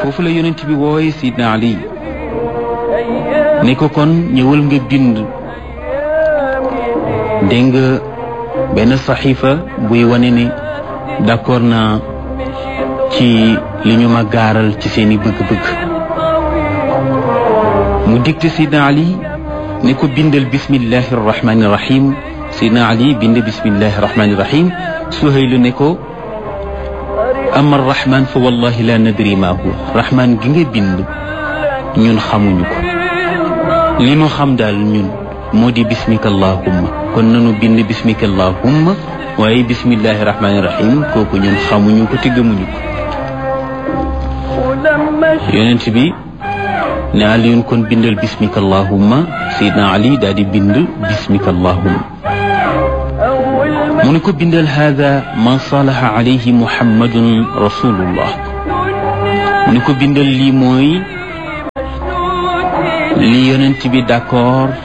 foofu la yonent bi wooye Sidna Ali ne ko kon ñëwal nga bind dégg nga benn saxiifa buy wane ne d'accord naa ci li ñu ma gaaral ci seeni bëgg-bëgg mu dicté Sidna Ali ne ko bindal bismillahi rahmani rahim. Sidna Ali bind bismillahi rahmani rahim. Suhayl ne ko ama rahman fa wallahi la nadri ma huwa. Rahman gi nga bind ñun xamuñu ko, li nu xam daal ñun moo di bismika allahumma, kon nanu bind bismika allahumma, waaye bismillahi rahmani rahim kooku ñun xamuñu ko te gëmuñu ko. yonent bi ne Aliyun kon bindal bismika allahumma. Sidna Ali daal di bind bismika allahumma. mu ne ko bindal hada ma salaha alayhi muhammadun rasulullah. mu ne ko bindal lii mooy li yonent bi d'accord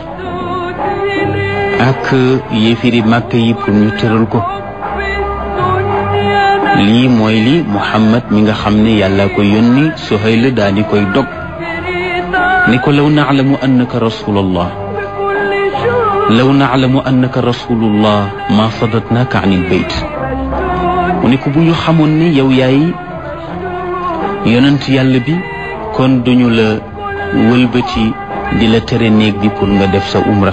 ak yéefiri màkk yi pour ñu tëral ko. lii mooy li Muhammad mi nga xam ne yàlla ko yónni. Suhayl daal di koy dog ni ko law na'lamu annaka rasulullah ma sadatnaka anil bayt. mu ne ko bu ñu xamoon ne yow yaay yonent yàlla bi kon duñu la wëlbati di la tere néeg bi pour nga def sa umra.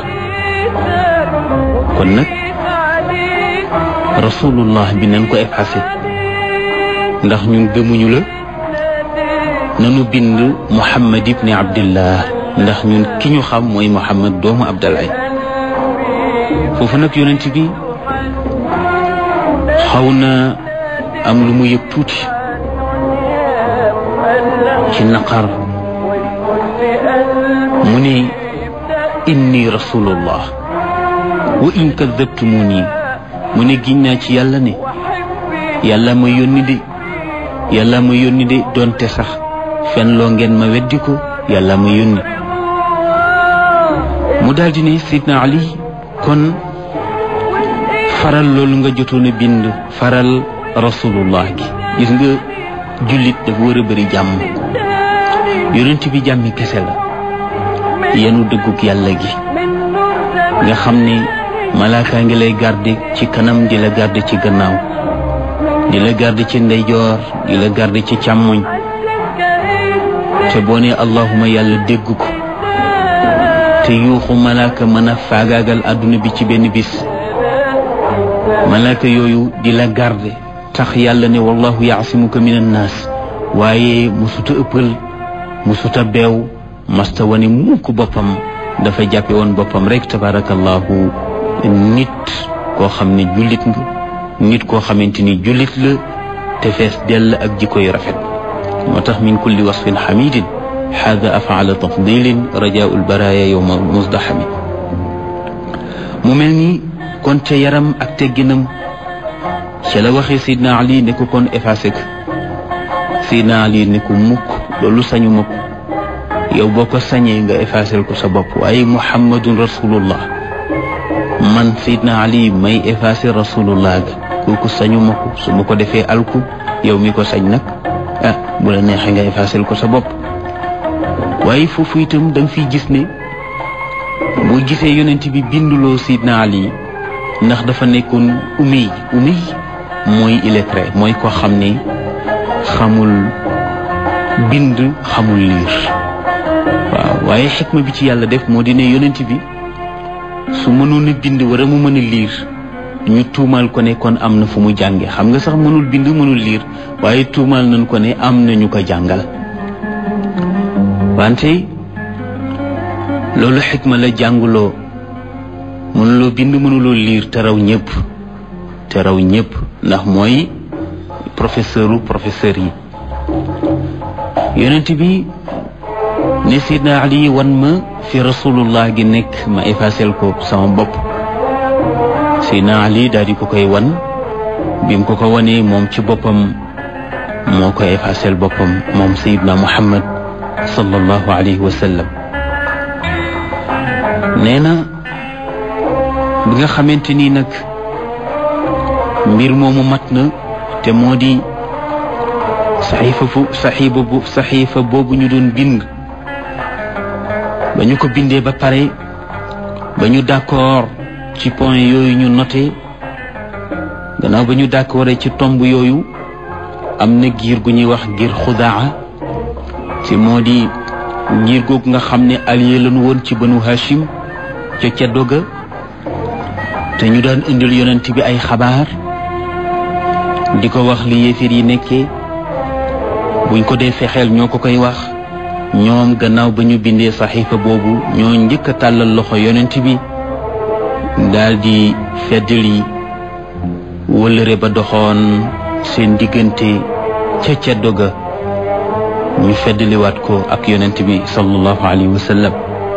kon nag rasulullah bi nañ ko effacé ndax ñun gëmuñu la. nanu bind Muhammad ibni Abdillah ndax ñun ki ñu xam mooy Muhammad doomu Abdallah. foofu nag yonent bi xaw na am lu mu yëg tuuti ci naqar. mu ne inni rasulullah wa in kadabtumuni. mu ne giñ naa ci yàlla ne yàlla ma yónni de doonte sax fen loo ngeen ma weddi ko, yàlla ma yónni. mu daldi ne Sidna Ali kon faral loolu nga jotoon a bind, faral rasulullah gi. gis nga jullit dafa war a bëri jàmm. yonent bi jàmmi kese la, yenu dëgguk yàlla gi nga xam ne malaaka ngi lay garde ci kanam, di la garde ci gannaaw, di la garde ci ndeyjoor, di la garde ci càmmoñ. te boo nee allahuma yàlla dégg ko, te yuuxu malaaka mën a faagaagal àdduna bi ci benn bis. malaaka yooyu di la garde tax yàlla ne wallahu yaasimuka min annaas. waaye musuta ëppal, musuta beew, masta wane mukk boppam. dafa jàppe woon boppam rek tabarakallahu nit koo xam ne jullit nga, nit koo xamante ni jullit la te fees dell ak jikko yu rafet. moo tax min kulli wasfin xamidin xaada afaala tafdilin rajaul baraya yowma musdaxami. mu mel ni kon ca yaram ak tegginam ca la waxee Sidna Ali ne ko kon effacé ko. Sidna Ali ne ko mukk, loolu sañu ma ko. yow boo ko sañee nga effacé ko sa bopp, waaye muhammadun rasulullah, man Sidna Ali may effacé rasulullah gi kooku sañu ma ko. su ma ko defee alku, yow mi ko sañ nag bu la neexee nga effacé ko sa bopp. waaye foofu itam da nga fiy gis ne boo gisee yonent bi binduloo Sidna Ali ndax dafa nekkoon ummi mooy illettré, mooy koo xam ne xamul bind, xamul liir. waaw waaye xikma bi ci yàlla def moo di ne yonent bi su mënoon a bind wala mu mën a liir, ñu tuumaal ko ne kon am na fu mu jànge. xam nga sax mënul bind mënul liir, waaye tuumaal nañ ko ne am na ñu ko jàngal. wante loolu xikma la. jànguloo, mënuloo bind mënuloo liir, te raw ñëpp ndax mooy professeur yi. yonent bi ne Sidna Ali wan ma fi rasulullah gi nekk ma effacel ko sama bopp. Sidna Ali daal di ko koy wan. bi mu ko ko wanee moom ci boppam moo ko effacel boppam, moom Sayyidna Muhammad sallallahu alayhi wa sallam. nee na bi nga xamante ni nag mbir moomu mat na, te moo di saxiifa boobu ñu doon bind ba ñu ko bindee ba pare ba ñu d'accord ci point yooyu ñu noté gannaaw ba ñu d'accord ci tomb yooyu am na giir gu ñuy wax giir Xudaa ci moo di giir googu nga xam ne allié lañu woon ci Banu Hashim ca ceddo ga te ñu daan indil yonent bi ay xabaar di ko wax li yéefir yi nekkee buñ ko dee fexeel ñoo ko koy wax ñoom gannaaw ba ñu bindee saxiifa boobu ñoo njëkk a tàllal loxo yonent bi daldi feddali wëllëre ba doxoon seen diggante ca ceddo ga ñu feddaliwaat ko ak yonent bi sallallahu alayhi wa sallam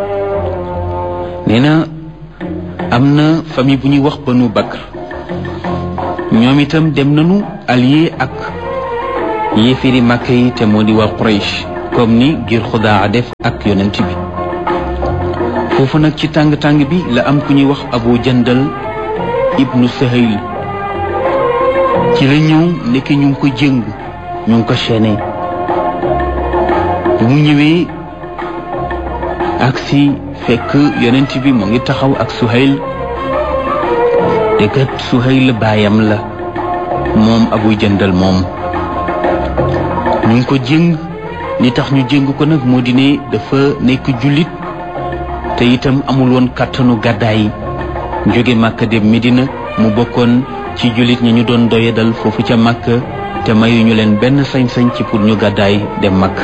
nee na am na famille bu ñuy wax Banu Bakr ñoom itam dem nañu allié ak yéefiri Makka yi te moo di waa Quraysh comme ni ngir Xudaa def ak yonent bi foofu nag ci tàng-tàng bi la am ku ñuy wax Abu Jandal ibnu Sahayl ci la ñëw nekk ñu ngi ko jëng ñu ngi ko chaîné bu mu ñëwee ak si fekk yonent bi mu ngi taxaw ak Suhayl te kat Suhayl baayam la moom Abu Jandal moom ñu ngi ko jëng li tax ñu jëng ko nag moo di ne dafa nekk jullit te itam amul woon kàttanu gàddaay jóge Màkka dem Medina mu bokkoon ci jullit ñi ñu doon doyadal foofu ca Màkka te mayuñu leen benn sañ-sañ ci pour ñu gàddaay dem Màkka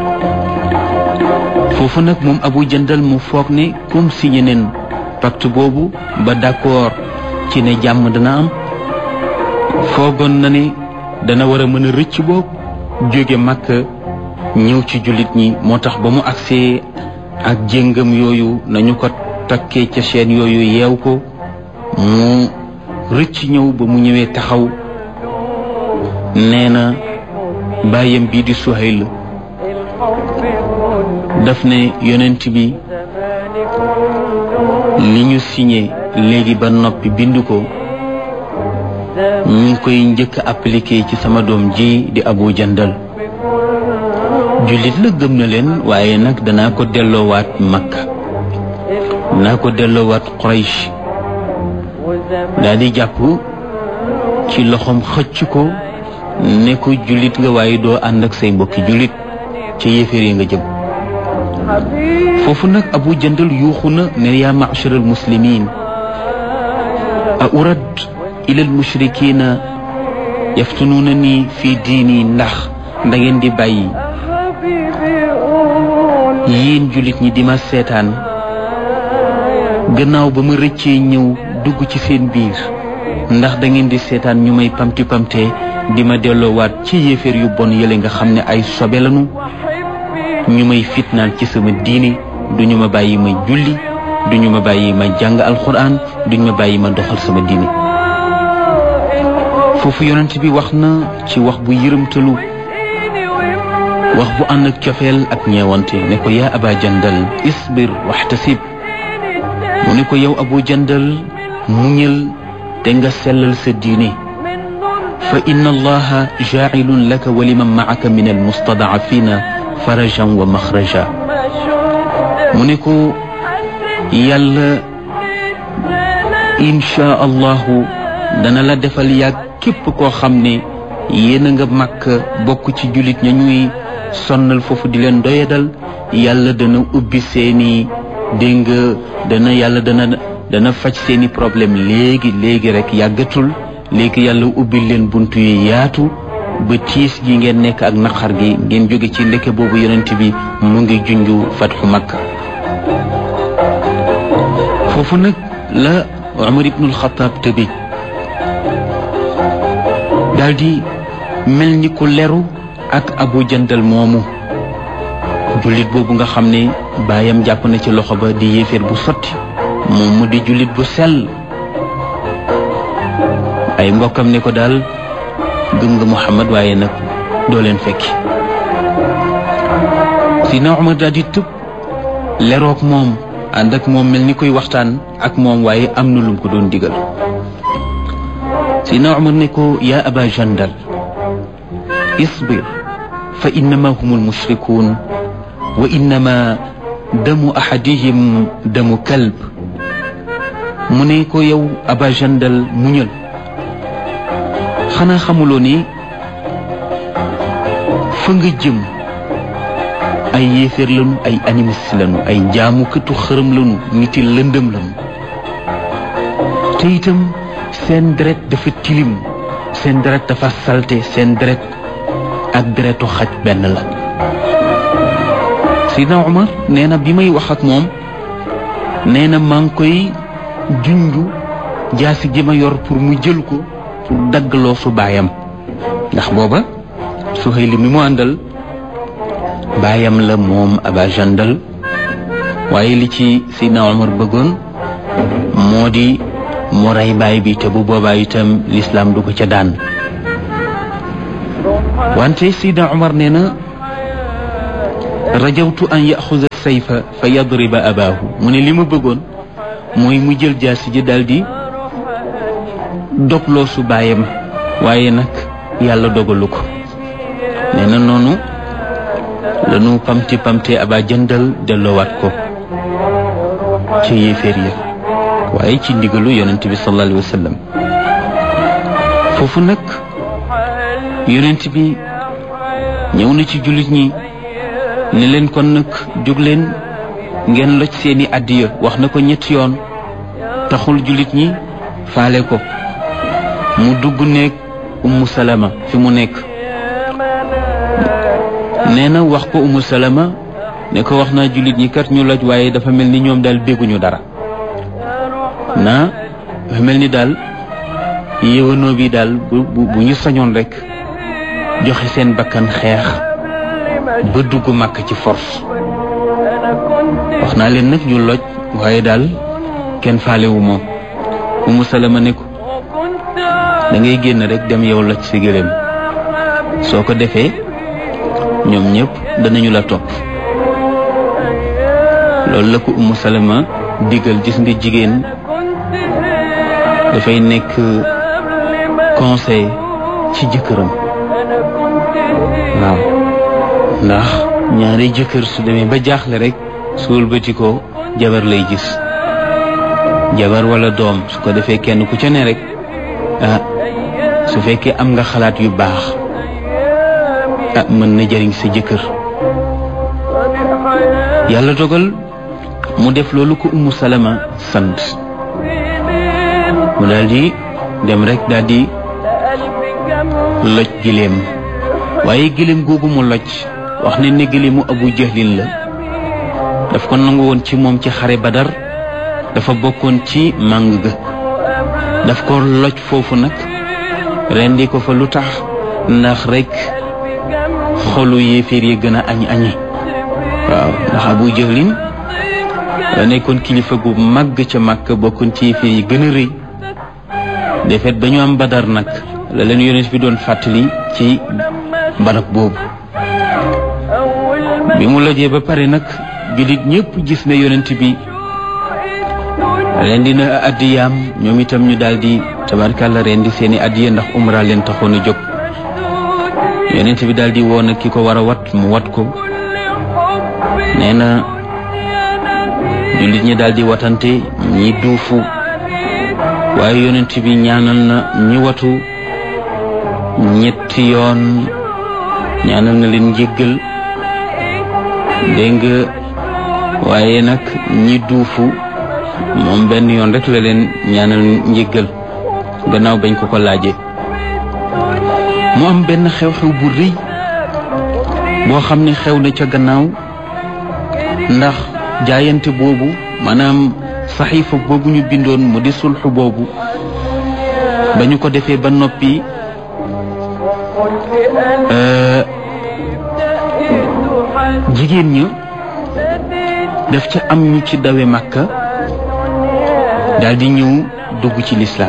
foofu nag moom Abu Jandal mu foog ne comme signé neen pacte boobu ba d'accord ci ne jàmm dana am foogoon na ne dana war a mën a rëcc boobu jóge Màkka ñëw ci jullit ñi moo tax ba mu agsee ak jéngam yooyu nañu ko takkee ca chaîne yooyu yeew ko mu rëcc ñëw ba mu ñëwee taxaw nee na bàyyam bii di Suhayl daf ne yonent bi li ñu signé léegi ba noppi bind ko ñu ngi koy njëkk a appliqué ci sama doom ji di Abu Jandal jullit la gëm na leen waaye nag danaa ko delloowaat Makka danaa ko delloowaat Quraysh daal di jàpp ci loxoom xëcc ko ne ko jullit nga waaye doo ànd ak say mbokki jullit ci yéeféer yi nga jëm foofu nag Abu Jandal yuuxu na ne yaa ma'shar al muslimin a urad ila al mushrikina yaftununani fi diini ndax da ngeen di bàyyi yéen jullit ñi di ma seetaan gannaaw ba ma rëccee ñëw dugg ci seen biir ndax da ngeen di seetaan ñu may pamti pamte di ma delloowaat ci yéeféer yu bon yële nga xam ne ay sobe lañu ñu may fitnaal ci sama diine duñu ma bàyyi ma julli duñu ma bàyyi ma jàng alxuraan duñu ma bàyyi ma doxal sama diine foofu yonent bi wax na ci wax bu yërëmtalu wax bu ànd ak cofeel ak ñeewante ne ko yaa Aba Jandal isbir waxtasib mu ne ko yow Abu Jandal muñal te nga sellal sa diine fa inna allaha jaacilun laka wa liman macaka min almustadacafina farajan wa maxraja mu ne ko yàlla inchaa allahu dana la defal yàgg képp koo xam ne yéen a nga màkk bokk ci jullit ña ñuy sonnal foofu di leen doyadal yàlla dana ubbi seeni dégg nga yàlla dana faj seeni problème léegi rek yàggatul léegi yàlla ubbi leen buntu yi yaatu ba tiis gi ngeen nekk ak naqar gi ngeen jóge ci ndeke boobu yonent bi mu ngi junju fatxu Makka foofu nag la Umar ibnul Xattaab tëbi daldi mel ni ku leru ak Abu Jandal moomu jullit boobu nga xam ne baayam jàpp na ci loxo ba di yéeféer bu sotti moom mu di jullit bu sell ay mbokkam ne ko daal gëm nga Muhammad waaye nag doo leen fekki Sidna Umar daal di tëb leroog moom ànd ak moom mel ni koy waxtaan ak moom waaye am na lum ko doon digal Sidna Umar ne ko yaa Aba Jandal isbir fa innama humul mushrikuun wa innama damu ahadihim damu kalb. mu ne ko yow Aba Jandal muñal, xanaa xamuloo ni fa nga jëm ay yéeféer lañu, ay animiste lañu, ay jaamukatu xërëm lañu, niti lëndëm lañu, te itam seen deret dafa tilim, seen deret dafa salte, seen deret ak deretu xaj benn la. Sidna Omar nee na bi may wax ak moom nee na maa ngi koy junju jaasi ji ma yor pour mu jël ko pour daggloo su baayam, ndax booba Suhayli mi mu àndal baayam la moom Aba Jandal, waaye li ci Sidna Omar bëggoon moo di mu rey baay bi, te bu boobaa itam lislaam du ko ca daan. wante Sidna Omar nee na rajawtu an yaxuda sayfa fa yadriba abaahu. mu ne li ma bëggoon mooy mu jël jaasi ji daldi dogloo su baayam, waaye nag yàlla dogalu ko. nee na noonu lanu pamti pamte Aba Jandal delloowaat ko ci yéeféer ya, waaye ci ndigalu yonent bi sallallahu alayhi wa sallam. foofu nag yonent bi ñëw na ci jullit ñi ne leen kon nag jóg leen ngeen loj seeni addiya. wax na ko ñetti yoon, taxul jullit ñi faale ko. mu dugg nekk Ummu Salama fi mu nekk, nee na wax ko Ummu Salama ne ko wax naa jullit ñi kat ñu loj, waaye dafa mel ni ñoom daal dégguñu dara. dafa mel ni daal yéwanoo bi daal bu ñu sañoon rek joxe seen bakkan xeex ba dugg Makka ci force. wax naa leen nag ñu loj, waaye daal kenn faalewu moom. Ummu Salama ne ko da ngay génn rek dem yow loj si gëléem, soo ko defee ñoom ñëpp danañu la topp. loolu la ko Ummu Salama digal. gis nga jigéen dafay nekk conseil ci jëkkëram, waaw, ndax ñaari jëkkër su demee ba jaaxle rek su wëlbati ko jabar lay gis, jabar wala doom. su ko defee kenn ku ca ne rek su fekkee am nga xalaat yu baax mën na jëriñ sa jëkkër. yàlla dogal mu def loolu ko Ummu Salama sant. mu daldi dem rek daldi loj giléem, waaye giléem googu mu loj wax ne ne giléemu Abu Jahlin la. daf ko nangu woon ci moom ci xare Badar, dafa bokkoon ci màng ga. daf ko loj foofu nag rendi ko fa. lu tax? ndax rek xolu yéeféer yi gën a añi. waaw, ndax Abu Jahlin da nekkoon kilifa gu màgg ca Makka, bokkoon ci yéeféer yi gën a rëy. defet ba ñu am Badar nag la leen yonent bi doon fàttali ci barab boobu. bi mu lojee ba pare nag jullit ñëpp gis ne yonent bi rendi na addiyaam, ñoom itam ñu daldi tabarkàlla rendi seeni addiya, ndax umra leen taxoon a jóg. yonent bi daldi woon ak ki ko war a wat mu wat ko. nee na jullit ñi daldi watante, ñi duufu, waaye yonent bi ñaanal na ñi watu ñetti yoon, ñaanal na leen njéggal, dégg nga. waaye nag ñi duufu moom benn yoon rek la leen ñaanal njéggal gannaaw bañ ko laajee. mu am benn xew-xew bu rëy boo xam ne xew na ca gannaaw, ndax jaayante boobu, maanaam saxiifa boobu ñu bindoon mu di sulxu boobu, ba ñu ko defee ba noppi jigéen ña daf ca am ñu ci dawe Makka daldi ñëw dugg ci lislaam.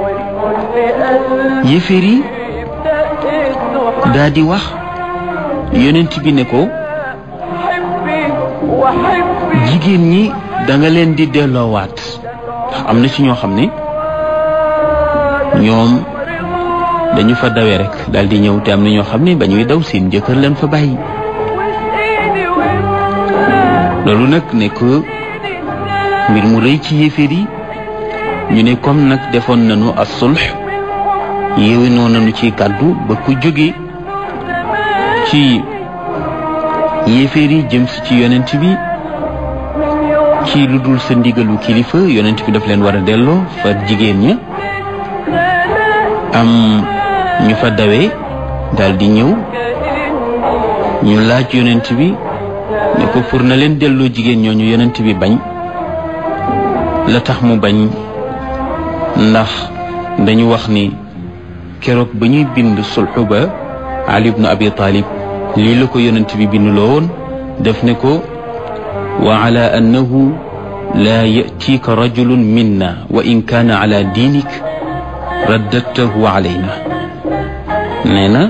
yéeféer yi daldi wax yonent bi ne ko jigéen ñi danga leen di delloowaat. ndax am na ci ñoo xam ne ñoom dañu fa dawee rek daal di ñëw te am na ñoo xam ne ba ñuy daw seen jëkkër leen fa bàyyi. loolu nag nekk mbir mu rëy ci yéeféer yi. ñu ne comme nag defoon nañu as-sulh yéwénoo nañu ci kàddu ba ku jóge ci yéeféer yi jëm si ci yonent bi ci lu dul sa ndigalu kilifa yonent bi daf leen war a delloo fa jigéen ña am ñu fa dawee daal di ñëw ñu laaj yonent bi ne ko pour na leen delloo jigéen ñooñu yonent bi bañ. la tax mu bañ ndax dañu wax ni keroog ba ñuy bind sulxu ba Ali ibn Abi Talib lii la ko yonent bi binduloo woon def ne ko wa ala annahu laa yatiika rajulun minna wa in kaana ala diinik raddadtahu alayna. nee na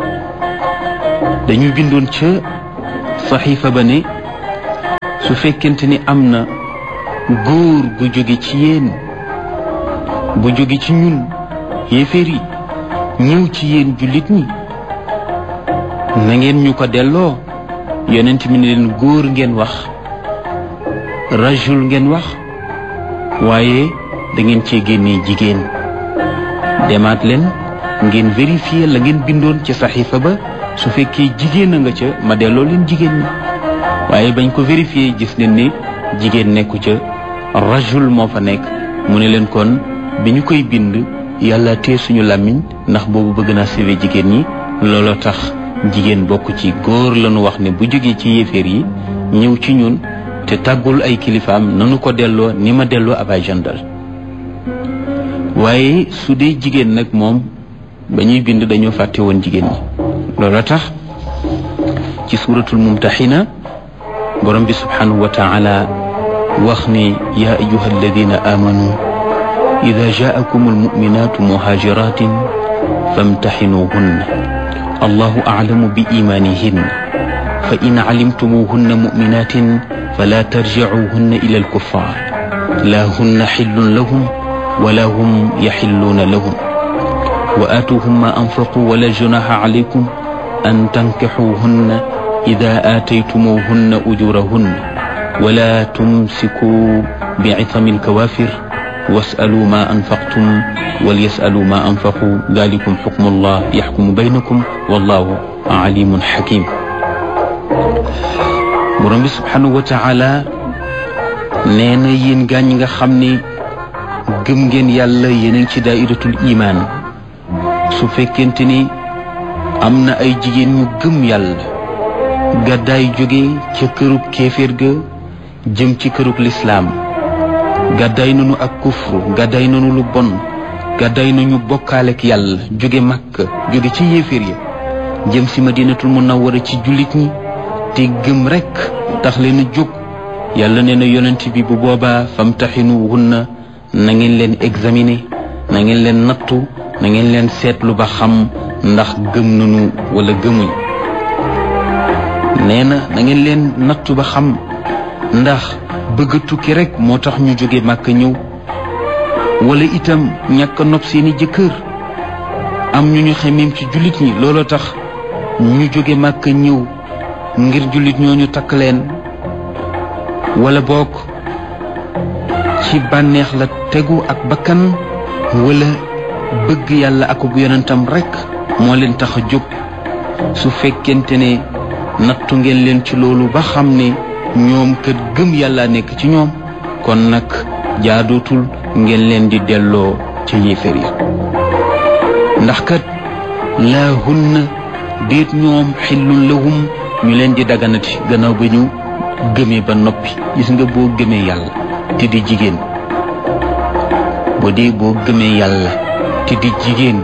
dañu bindoon ca saxiifa ba ne su fekkente ni am na góor gu jóge ci yéen bu jóge ci ñun yéeféer yi ñëw ci yéen jullit ñi na ngeen ñu ko delloo. yonent mi ne leen góor ngeen wax rajul ngeen wax waaye da ngeen cee génnee jigéen. demaat leen ngeen vérifier la ngeen bindoon ci saxiifa ba su fekkee jigéen a nga ca ma delloo leen jigéen ñi waaye bañ ko vérifier gis leen ne jigéen nekku ca rajul moo fa nekk. mu ne leen kon bi ñu koy bind yàlla tee suñu làmmiñ ndax boobu bëgg naa sauver jigéen ñi looloo tax jigéen bokk ci góor lañu wax ne bu jógee ci yéeféer yi ñëw ci ñun te tàggul ay kilifaam nanu ko delloo ni ma delloo Aba Jandal. waaye su dee jigéen nag moom ba ñuy bind dañoo fàtte woon jigéen ñi. looloo tax ci suuratul mumtaxina borom bi subhanahu wa taala wax ni yaa ayyuha alladina amanu ida jaakum almuminatu muhajiratin famtaxinuhunna allahu aclamu bi imanihinna fa in calimtumuhunna muminatin fala tarjicuhunna ila alkuffar la hunna xillun lahum wala hum yaxilluuna lahum wa aatuhum ma anfaquu wala junaha calaykum an tankixuuhunna ida aataytumuhunna ujurahunna wala tumsikuu bicithami alkawaafir wasalu ma anfaqtum walyasalu ma anfaqu dalikum xukmu llah yaxkumu baynakum wallahu alimun xakim. borom bi subhanahu wa taala nee na yéen gaañ nga xam ne gëm ngeen yàlla yéen ci daairatul imaan su fekkente ni am na ay jigéen ñu gëm yàlla gàddaay jóge ca kërug kéeféer ga jëm ci kërug lislaam gàddaay nañu ak kufru gàddaay nañu lu bon gàddaay nañu bokkaaleek yàlla jóge Makka jóge ci yéeféer ya jëm si Madinatul Munawwara ci jullit ñi te gëm rekk tax leen a jóg yàlla nee na yonent bi bu boobaa famtaxinuhunna na ngeen leen examiner na ngeen leen nattu na ngeen leen seetlu ba xam ndax gëm nañu wala gëmuñ. nee na na ngeen leen nattu ba xam ndax bëgg a tukki rek moo tax ñu jóge Màkka ñëw wala itam ñàkk a nopp seeni jëkkër am ñu ñu xemeem ci jullit ñi looloo tax ñu jóge Màkka ñëw ngir jullit ñooñu takk leen wala bokk ci bànneex la tegu ak bakkan wala bëgg yàlla ak bu yonentam rek moo leen tax a jóg. su fekkente ne nattu ngeen leen ci loolu ba xam ne ñoom kër gëm yàlla nekk ci ñoom kon nag jaadootul ngeen leen di delloo ca yéeféer ya ndax kat laa hunna déet ñoom xillun lahum ñu leen di daganati gannaaw ba ñu gëmee ba noppi. gis nga boo gëmee yàlla te di jigéen boo gëmee yàlla te di jigéen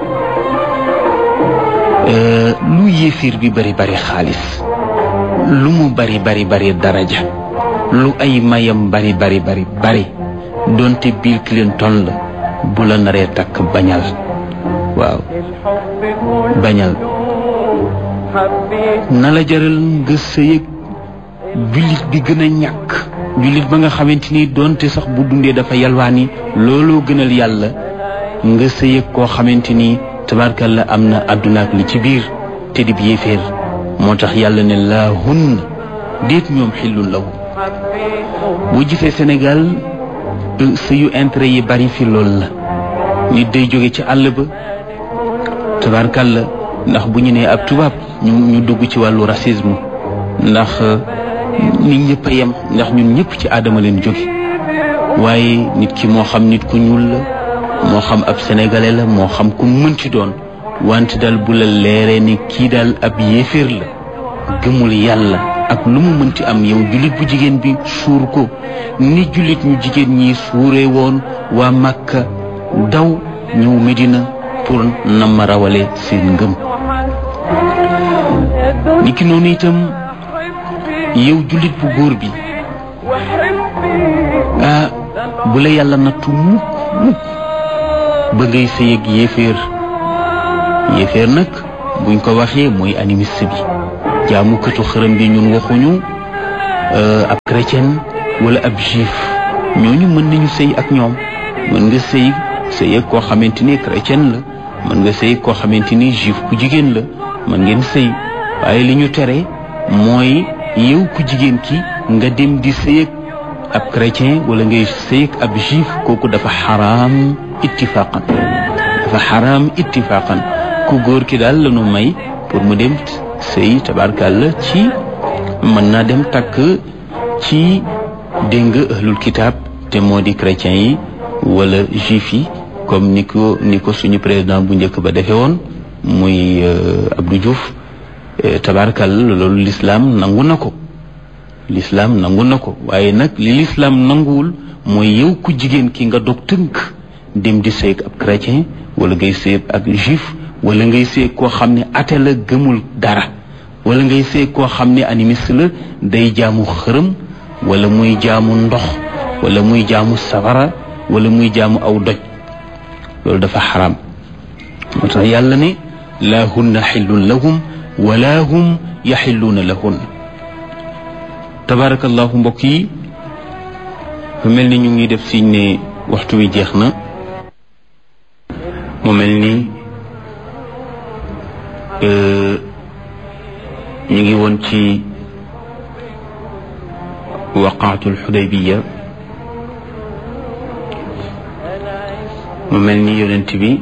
lu yéeféer bi bari bari xaalis lu mu bari bari bari daraja lu ay mayam bari bari bari bari donte Bill Clinton la bu la naree takk bañal. waaw bañal na la jaral nga sëyëg jullit bi gën a ñàkk jullit ba nga xamante ni donte sax bu dundee dafa yalwaani looloo gënal yàlla nga sëyëg koo xamante ni tabarkalla am na àdduna ak li ci biir te di yéeféer moo tax yàlla ne laa hunna déet ñoom xillun lahu boo gisee Sénégal sëyu intérêt yi bari fi loolu la nit day jóge ci àll ba tabarkalla ndax bu ñu nee ab tubaab ñu dugg ci wàllu racisme ndax nit ñëpp a yem ndax ñun ñëpp ci aadama leen jóge waaye nit ki moo xam nit ku ñuul la moo xam ab sénégalais la moo xam ku mën ci doon wante daal bu la leeree ni kii daal ab yéeféer la gëmul yàlla ak lu mu mënti am yow jullit bu jigéen bi suur ko ni jullit ñu jigéen ñi suuree woon waa Makka daw ñëw Medina pour na ma rawale seen ngëm ni ki noonu itam yow jullit bu góor bi bu la yàlla nattu mukk ba ngay sëy ak yéeféer nag buñ ko waxee mooy animiste bi jaamukatu xërëm bi ñun waxuñu ab chrétien wala ab juif ñooñu mën nañu sëy ak ñoom mën nga sëy ak koo xamante ni chrétien la mën nga sëy koo xamante ni juif ku jigéen la mën ngeen sëy waaye li ñu tere mooy yow ku jigéen ki nga dem di sëy ak ab chrétien wala ngay sëy ak ab juif kooku dafa xaraam ittifaqan ku góor ki daal la nu may pour mu dem sëy tabarkàlla ci mën naa dem takk ci dégg nga ahlul kitaab te moo di chrétien yi wala juif yi comme ni ko suñu président bu njëkk ba defee woon muy Abdou Diouf tabarkàlla loolu l'islam nangu na ko waaye nag li l'islam nanguwul mooy yow ku jigéen ki nga dog tënk dem di sëy ab chrétien wala ngay sëy ak juif wala ngay sëy koo xam ne athée la gëmul dara wala ngay sëy koo xam ne animiste la day jaamu xërëm wala muy jaamu ndox wala muy jaamu safara wala muy jaamu aw doj loolu dafa xaram moo tax yàlla ne laa hunna xillun lahum wala hum yaxilluuna lahun tabarakallahu mbokk yi mu mel ni ñu ngi def siñ ne waxtu wi jeex na mu mel ni ñu ngi woon ci waqaatul xudaybiya mu mel ni yonent bi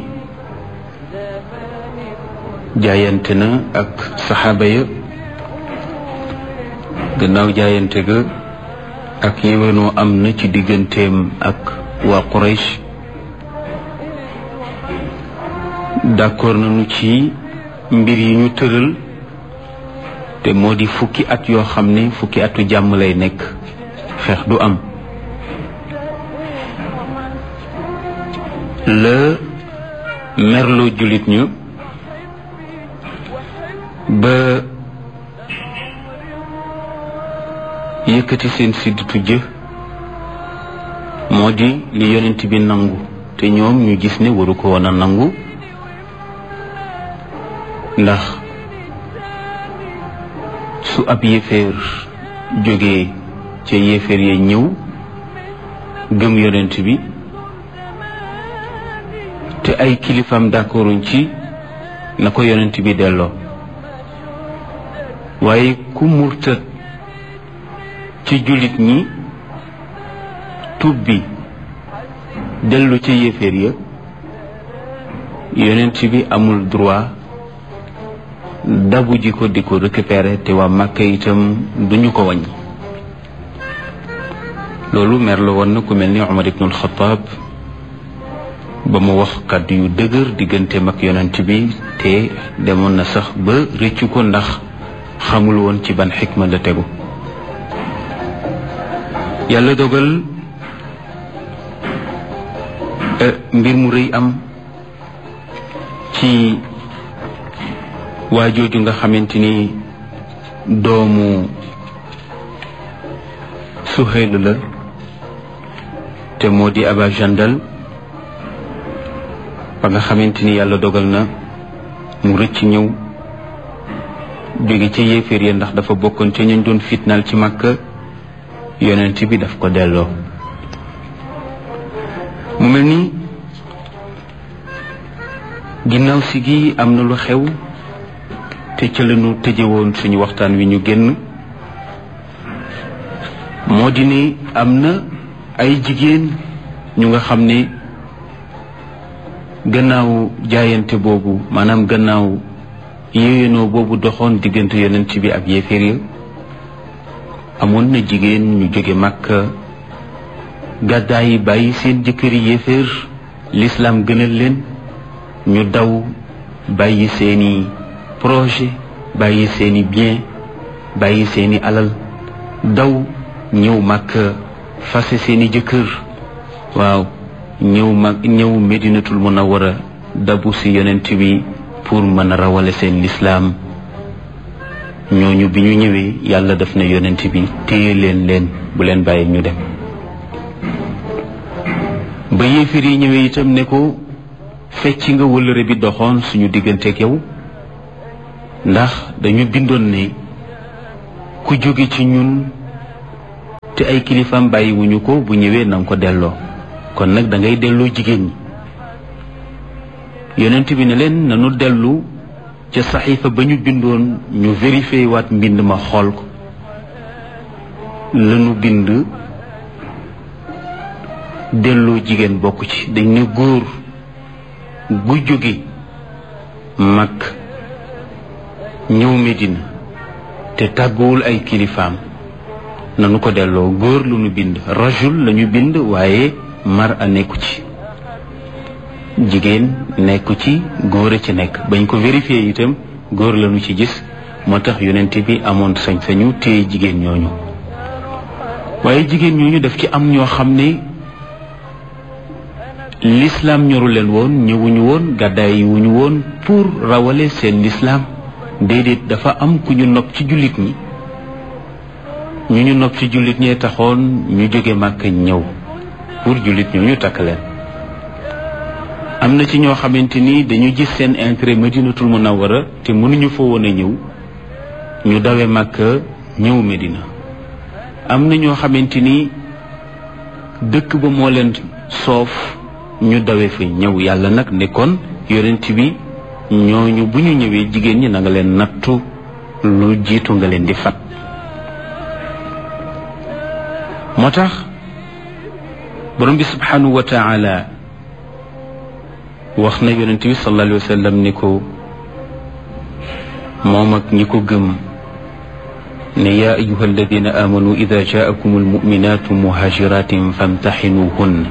jaayante na ak saxaaba ya gannaaw jaayante ga ak yéwénoo am na ci digganteem ak waa Quraysh d'accord nañu ci mbir yi ñu tëral te moo di fukki at yoo xam ne fukki atu jàmm lay nekk xeex du am la merloo jullit ñu ba yëkkati seen sidditu jë moo di li yonent bi nangu te ñoom ñu gis ne waru ko woon a nangu ndax su ab yéeféer jógee ca yéeféer ya ñëw gëm yonent bi te ay kilifam d'accorduñ ci na ko yonent bi delloo waaye ku murtad ci jullit ñi tub bi dellu ca yéeféer ya yonent bi amul droit dabu ji ko di ko récupérer te waa Makka itam duñu ko wàññi loolu mer la woon na ku mel ni Umar ibnul Xattaab ba mu wax kàddu yu dëgër diggante mag yonent bi te demoon na sax ba rëccu ko ndax xamul woon ci ban xikma la tegu yàlla dogal mbir mu rëy am ci waa jooju nga xamante ni doomu Suhayl la te moo di Aba Jandal ba nga xamante ni yàlla dogal na mu rëcc ñëw jóge ca yéeféer ya ndax dafa bokkoon ca ñañ doon fitnaal ci Makka yonent bi daf ko delloo mu mel ni ginnaaw si gi am na lu xew te ca lañu tëjewoon suñu waxtaan wi ñu génn moo di ne am na ay jigéen ñu nga xam ne gannaaw jaayante boobu maanaam gannaaw yéwénoo boobu doxoon diggante yonent bi ak yéeféer ya amoon na jigéen ñu jóge Makka gàddaay bàyyi seen jëkkëri yéeféer l'islam gënal leen ñu daw bàyyi seeni projet bàyyi seeni bien bàyyi seeni alal daw ñëw Makka fase seeni jëkkër waaw ñëw Medinatul Munawwara dabu si yonent bi pour mën a rawale seen lislaam ñooñu bi ñu ñëwee yàlla def na yonent bi téye leen bu leen bàyyi ñu dem ba yéefir yi ñëwee itam ne ko fecc nga wëllëre bi doxoon suñu digganteeg yow ndax dañu bindoon ne ku jóge ci ñun te ay kilifaam bàyyiwuñu ko bu ñëwee na nga ko delloo kon nag da ngay delloo jigéen ñi yonent bi ne leen nanu dellu ca saxiifa ba ñu bindoon ñu vérifié waat mbind ma xool ko lanu bind delloo jigéen bokk ci dañ ne góor gu jóge Makka ñëw Medina te tàgguwul ay kilifaam nanu ko delloo góor lu nu bind rajul lañu bind waaye mar a nekku ci jigéen nekku ci góor a ci nekk bañ ko vérifié itam góor lañu ci gis moo tax yonent bi amoon sañ-sañu téye jigéen ñooñu waaye jigéen ñooñu daf ci am ñoo xam ne l'islam ñoru leen woon ñëwuñu woon gàddaay yi wuñu woon pour rawale seen l'islam déedéet dafa am ku ñu nopp ci jullit ñi ñu nopp ci jullit ñee taxoon ñu jóge Màkka ñëw pour jullit ñooñu takk leen am na ci ñoo xamante ni dañu gis seen intérêt Madinatul Munawwara te mënuñu fa woon a ñëw ñu dawe Màkka ñëw Medina am na ñoo xamante ni dëkk ba moo leen soof ñu dawe fa ñëw yàlla nag ne kon yonent bi ñooñu bu ñu ñëwee jigéen ñi na nga leen nattu lu jiitu nga leen di fat moo tax borom bi subhanahu wa taala wax na yonent bi sallallahu alayhi wa sallam ni ko moom ak ñi ko gëm ne yaa ayuha alladina amanu ida jaakum almuminatu muhajiratin famtaxinuhunna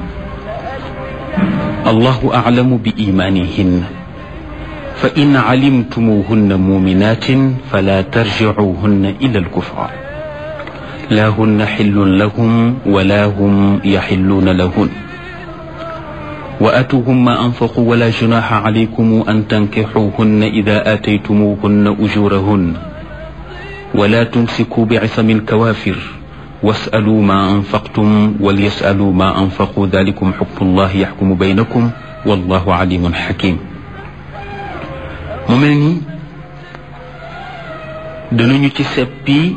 allahu aclamu bi imanihinna fa in calimtumuhunna muminatin fala tarjicuhunna ila alkufar la hunna xillun lahum wala hum yaxilluuna lahun wa atuuhum ma anfaqu wala junaxa calaykum an tankixuuhunna ida aataytumuhunna ujurahunna wala tumsikuu bicisami alkawaafir wasaluu ma anfaqtum walyasaluu ma anfaqu dalikum xukmu llah yaxkumu baynakum wallahu alimun xakim mu mel ni danañu ci seppi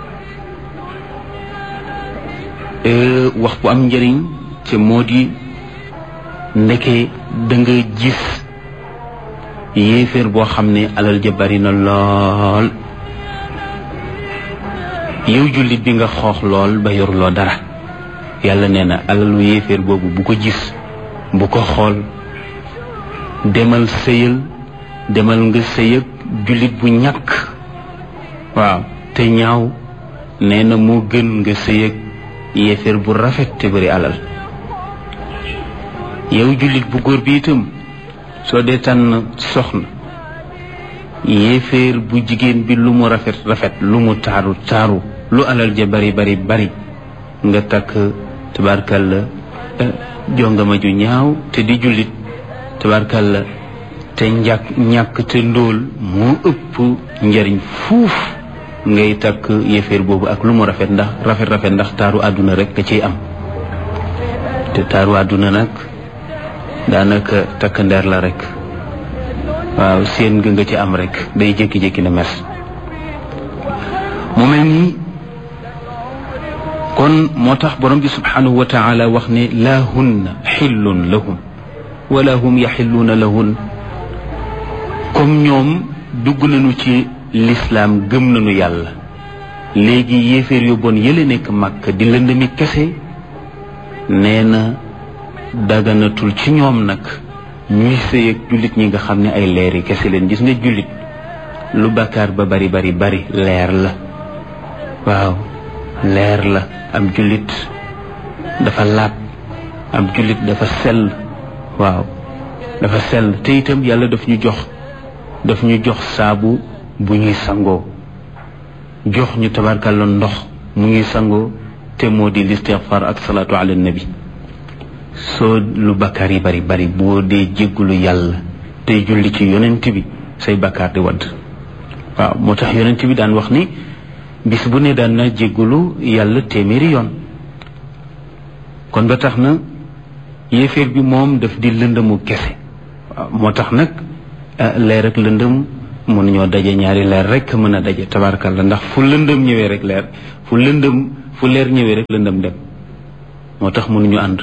wax bu am njëriñ te moo di ndeke da nga gis yéeféer boo xam ne alal ja bari na lool yow jullit bi nga xoox lool ba yoruloo dara yàlla nee na alalu yéeféer boobu bu ko gis bu ko xool demal sëyal demal nga sëyëg jullit bu ñàkk waaw te ñaaw nee na moo gën nga sëyëg yéeféer bu rafet te bari alal yow jullit bu góor bi itam soo dee tànn soxna yéeféer bu jigéen bi lu mu rafet rafet lu mu taaru taaru lu alal ja bari bari bari nga takk tabarkalla jongama ju ñaaw te di jullit tabarkalla te ñàkk te ndóol moo ëpp njariñ fuuf ngay takk yéeféer boobu ak lu mu rafet ndax taaru àdduna rek nga ciy am te taaru àdduna nag daanaka takk ndeer la rek waaw seen nga ci am rek day jékki-jékki na mes mu mel ni kon moo tax borom bi subhanahu wa taala wax ne laa hunna xillun lahum wala hum yaxilluuna lahun comme ñoom dugg nañu ci lislaam gëm nañu yàlla léegi yéeféer yu bon yële nekk Màkka di lëndëmi kese nee na daganatul ci ñoom nag ñuy sëy ak jullit ñi nga xam ne ay leeri kese leen. gis nga jullit lu bàkkaar ba bari bari bari leer la. waaw leer la. am jullit dafa laab, am jullit dafa sell. waaw dafa sell te itam yàlla daf ñu jox saabu bu ñuy sangoo, jox ñu tabarkalla ndox mu ñuy sangoo te moo di l'istighfar ak salaatu ala nabi. soo lu bakkaar yi bari bari boo dee jéggulu yàlla tey julli ci yonent bi say bakkaar di wadd. waaw moo tax yonent bi daan wax ni bis bu ne daan na jéggulu yàlla téeméeri yoon. kon ba tax na yéeféer bi moom daf di lëndëmu kese. waaw moo tax nag leer ak lëndëm mënuñoo daje, ñaari leer rek mën a daje tabarkalla, ndax fu lëndëm ñëwee rek leer, fu leer ñëwee rek lëndëm dem. moo tax mënuñu ànd.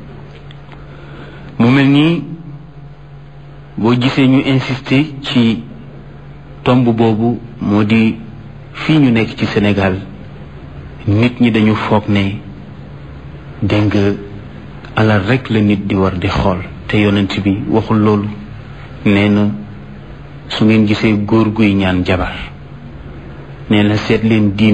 mu mel nii boo gisee ñu insister ci tomb boobu moo di fii ñu nekk ci Sénégal nit ñi dañu foog ne dégg nga alal rek la nit di war di xool, te yonent bi waxul loolu. nee na su ngeen gisee góor guy ñaan jabar nee na seet leen diine